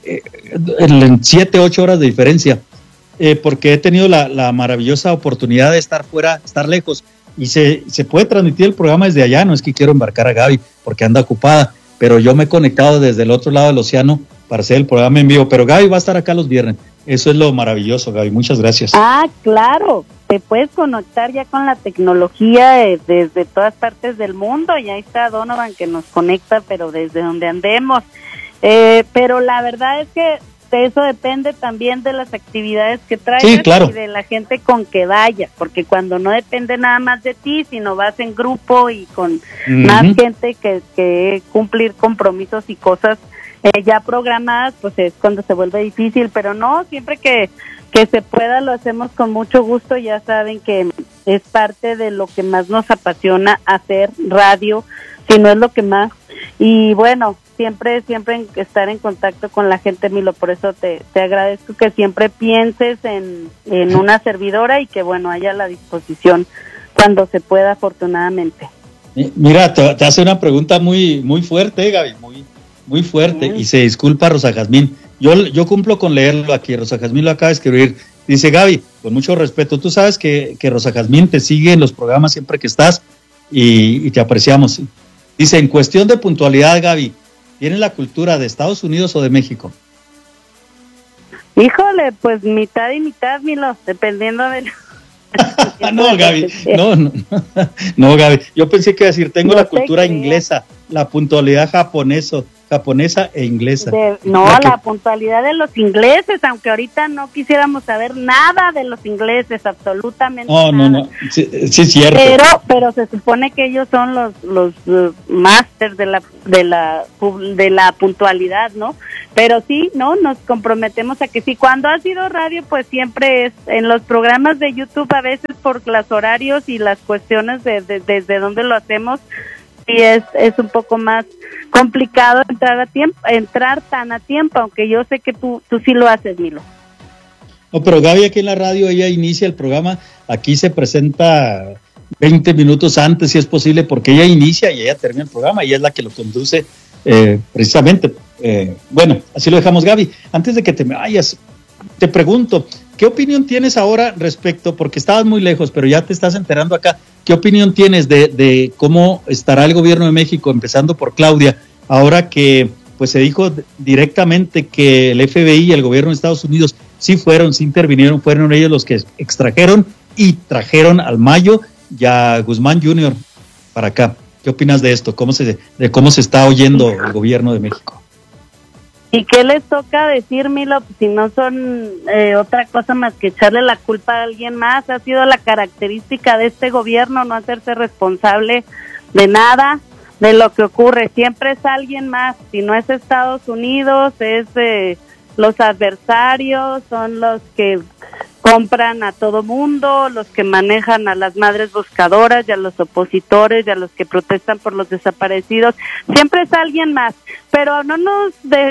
en 7, 8 horas de diferencia, porque he tenido la maravillosa oportunidad de estar fuera, estar lejos, y se puede transmitir el programa desde allá. No es que quiero embarcar a Gaby porque anda ocupada, pero yo me he conectado desde el otro lado del océano para hacer el programa en vivo, pero Gaby va a estar acá los viernes. Eso es lo maravilloso, Gaby. Muchas gracias. Claro, te puedes conectar ya con la tecnología desde todas partes del y ahí está Donovan que nos conecta, pero desde donde andemos. Pero la verdad es que eso depende también de las actividades que traigas, y de la gente con que vaya, porque cuando no depende nada más de ti, sino vas en grupo y con más gente que cumplir compromisos y cosas ya programadas, pues es cuando se vuelve difícil, pero no, siempre que se pueda lo hacemos con mucho gusto. Ya saben que es parte de lo que más nos apasiona hacer radio, si no es lo que más, y bueno, siempre estar en contacto con la gente, Milo, por eso te agradezco que siempre pienses en una servidora y que bueno, haya la disposición cuando se pueda, afortunadamente. Mira, te hace una pregunta muy, muy fuerte, Gaby, muy fuerte, y se disculpa Rosa Jazmín. Yo cumplo con leerlo aquí. Rosa Jazmín lo acaba de escribir. Dice: Gaby, con mucho respeto, tú sabes que Rosa Jazmín te sigue en los programas siempre que estás y te apreciamos. Dice: en cuestión de puntualidad, Gaby, ¿tienes la cultura de Estados Unidos o de México? Híjole, pues mitad y mitad, Milo, dependiendo No, Gaby, no, Gaby. Yo pensé que iba a decir, tengo la cultura inglesa, la puntualidad japonesa e inglesa. La puntualidad de los ingleses, aunque ahorita no quisiéramos saber nada de los ingleses, absolutamente nada. No, sí es cierto. Pero se supone que ellos son los másters de la puntualidad, ¿no? Pero sí, ¿no? Nos comprometemos a que sí. Cuando ha sido radio, pues siempre es en los programas de YouTube, a veces por los horarios y las cuestiones desde donde lo hacemos, y es un poco más complicado entrar tan a tiempo, aunque yo sé que tú sí lo haces, Milo. No, pero Gaby aquí en la radio, ella inicia el programa, aquí se presenta 20 minutos antes, si es posible, porque ella inicia y ella termina el programa, y es la que lo conduce precisamente. Bueno, así lo dejamos, Gaby. Antes de que te me vayas, te pregunto, ¿qué opinión tienes ahora respecto, porque estabas muy lejos, pero ya te estás enterando acá, qué opinión tienes de cómo estará el gobierno de México, empezando por Claudia, ahora que pues se dijo directamente que el FBI y el gobierno de Estados Unidos sí intervinieron, fueron ellos los que extrajeron y trajeron al Mayo y a Guzmán Jr. para acá? ¿Qué opinas de esto? De cómo se está oyendo el gobierno de México. ¿Y qué les toca decir, Milo? Si no son otra cosa más que echarle la culpa a alguien más. Ha sido la característica de este gobierno no hacerse responsable de nada de lo que ocurre. Siempre es alguien más. Si no es Estados Unidos, es los adversarios, son los que compran a todo mundo, los que manejan a las madres buscadoras y a los opositores y a los que protestan por los desaparecidos. Siempre es alguien más, pero no nos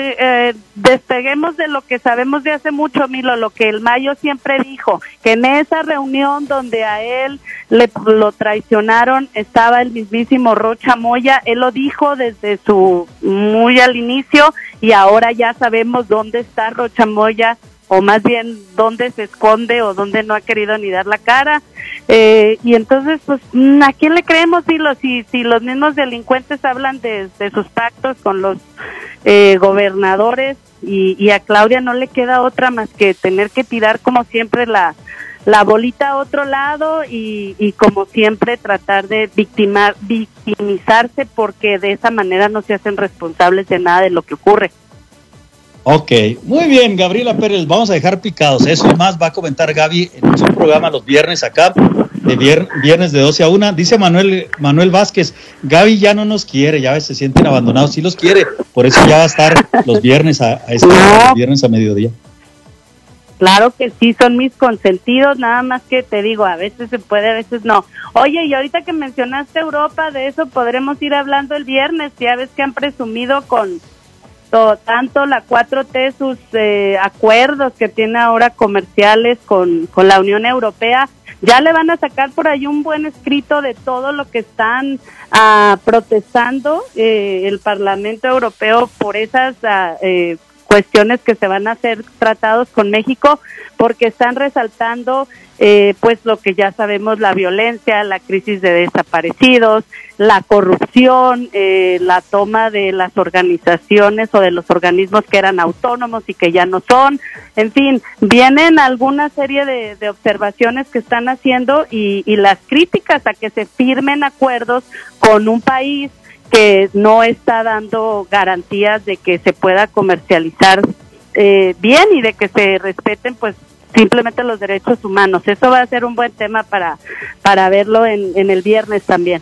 despeguemos de lo que sabemos de hace mucho, Milo, lo que el Mayo siempre dijo, que en esa reunión donde a él lo traicionaron estaba el mismísimo Rocha Moya. Él lo dijo desde muy al inicio, y ahora ya sabemos dónde está Rocha Moya, o más bien dónde se esconde o dónde no ha querido ni dar la cara, y entonces pues ¿a quién le creemos, Milo? Si los mismos delincuentes hablan de sus pactos con los gobernadores, y a Claudia no le queda otra más que tener que tirar como siempre la bolita a otro lado, y como siempre tratar de victimizarse, porque de esa manera no se hacen responsables de nada de lo que ocurre. Ok, muy bien, Gabriela Pérez, vamos a dejar picados. Eso y más va a comentar Gaby en su programa los viernes acá, de viernes de 12 a 1. Dice Manuel Vázquez, Gaby ya no nos quiere, ya se sienten abandonados, sí los quiere, por eso ya va a estar los viernes los viernes a mediodía. Claro que sí, son mis consentidos, nada más que te digo, a veces se puede, a veces no. Oye, y ahorita que mencionaste Europa, de eso podremos ir hablando el viernes. Ya ves que han presumido con tanto la 4T sus acuerdos que tiene ahora comerciales con la Unión Europea. Ya le van a sacar por ahí un buen escrito de todo lo que están protestando el Parlamento Europeo por esas cuestiones que se van a hacer tratados con México, porque están resaltando pues lo que ya sabemos, la violencia, la crisis de desaparecidos, la corrupción, la toma de las organizaciones o de los organismos que eran autónomos y que ya no son. En fin, vienen alguna serie de observaciones que están haciendo, y las críticas a que se firmen acuerdos con un país que no está dando garantías de que se pueda comercializar bien y de que se respeten pues simplemente los derechos humanos. Eso va a ser un buen tema para verlo en el viernes también.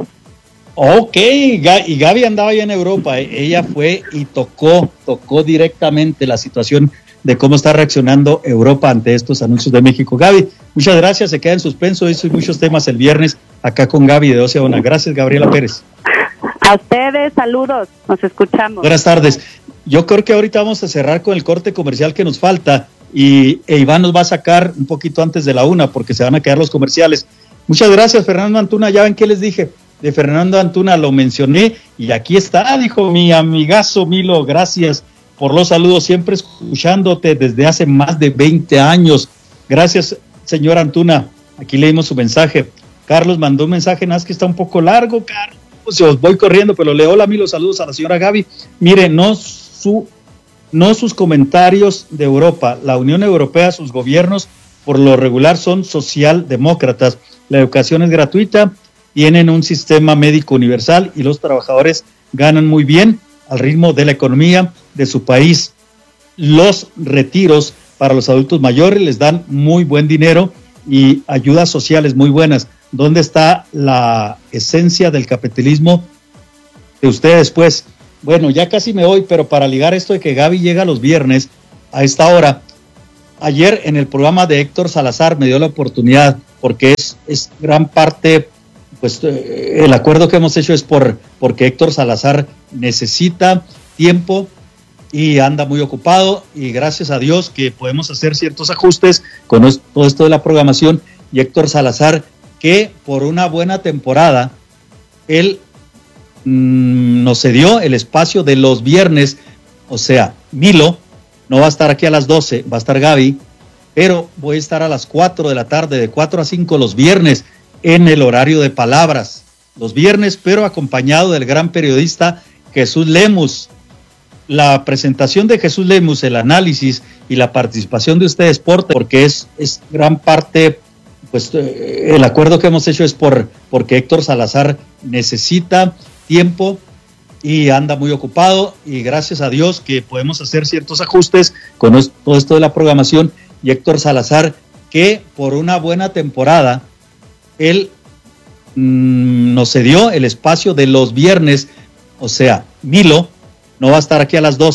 Ok, y Gaby andaba ya en Europa, ella fue y tocó directamente la situación de cómo está reaccionando Europa ante estos anuncios de México. Gaby, muchas gracias, se queda en suspenso, eso y muchos temas el viernes acá con Gaby de 12 a 1. Gracias, Gabriela Pérez. A ustedes, saludos, nos escuchamos. Buenas tardes. Yo creo que ahorita vamos a cerrar con el corte comercial que nos falta, e Iván nos va a sacar un poquito antes de la 1 porque se van a quedar los comerciales. Muchas gracias, Fernando Antuna. Ya ven qué les dije de Fernando Antuna, lo mencioné y aquí está, dijo mi amigazo Milo. Gracias por los saludos, siempre escuchándote desde hace más de 20 años. Gracias, señor Antuna. Aquí leímos su mensaje. Carlos mandó un mensaje, nada más que está un poco largo, Carlos. Os voy corriendo, pero le hola, Milo, saludos a la señora Gaby. Mire, no sus comentarios de Europa, la Unión Europea, sus gobiernos por lo regular son socialdemócratas. La educación es gratuita, tienen un sistema médico universal y los trabajadores ganan muy bien al ritmo de la economía de su país. Los retiros para los adultos mayores les dan muy buen dinero y ayudas sociales muy buenas. ¿Dónde está la esencia del capitalismo de ustedes, pues? Bueno, ya casi me voy, pero para ligar esto de que Gaby llega los viernes a esta hora, ayer en el programa de Héctor Salazar me dio la oportunidad, porque es gran parte, pues el acuerdo que hemos hecho es porque Héctor Salazar necesita tiempo y anda muy ocupado, y gracias a Dios que podemos hacer ciertos ajustes con todo esto de la programación. Y Héctor Salazar, que por una buena temporada, él nos cedió el espacio de los viernes, o sea, Milo no va a estar aquí a las 12, va a estar Gaby, pero voy a estar a las 4 de la tarde, de 4 a 5 los viernes, en el horario de palabras, los viernes, pero acompañado del gran periodista Jesús Lemus. La presentación de Jesús Lemus, el análisis y la participación de ustedes, porque es gran parte, pues el acuerdo que hemos hecho es porque Héctor Salazar necesita tiempo y anda muy ocupado, y gracias a Dios que podemos hacer ciertos ajustes con todo esto de la programación. Y Héctor Salazar, que por una buena temporada, él nos cedió el espacio de los viernes, o sea, Milo no va a estar aquí a las 12.